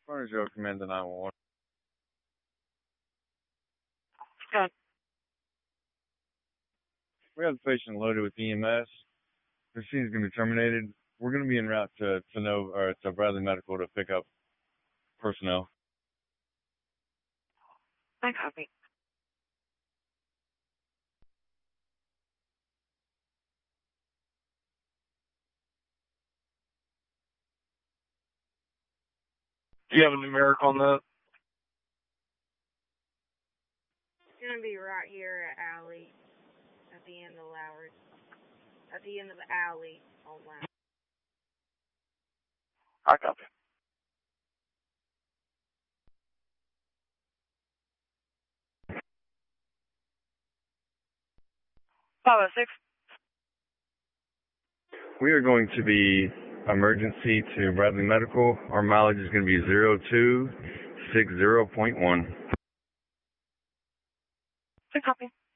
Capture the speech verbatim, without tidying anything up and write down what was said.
Furniture command to nine one one. Okay. We have the patient loaded with E M S. The scene is going to be terminated. We're going to be en route to to know or to Bradley Medical to pick up personnel. I copy. Do you have a numeric on that? It's gonna be right here at alley, at the end of Lowry, at the end of the alley on Lowry. I copy. Five oh six. We are going to be emergency to Bradley Medical. Our mileage is going to be zero two six zero point one. I copy.